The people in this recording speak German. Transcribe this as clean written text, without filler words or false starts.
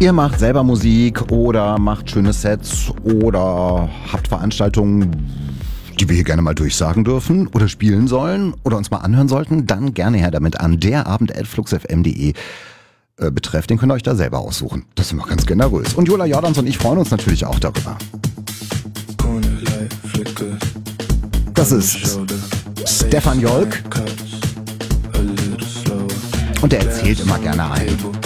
Ihr macht selber Musik oder macht schöne Sets oder habt Veranstaltungen, die wir hier gerne mal durchsagen dürfen oder spielen sollen oder uns mal anhören sollten, dann gerne her damit an derabend@fluxfm.de. Betreff, den könnt ihr euch da selber aussuchen. Das ist immer ganz generös. Und Jola Jordans und ich freuen uns natürlich auch darüber. Das ist Stefan Jolk und der erzählt immer gerne ein.